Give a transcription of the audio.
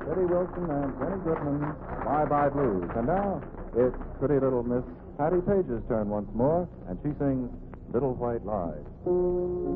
Eddie Wilson and Jenny Goodman, Bye-Bye Blues. And now, it's pretty little Miss Patty Page's turn once more, and she sings Little White Lies.